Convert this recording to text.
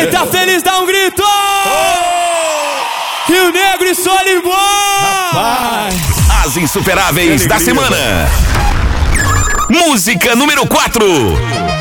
Quem tá feliz dá um grito! Rio Negro e Solimões! As insuperáveis da semana. Música número 4.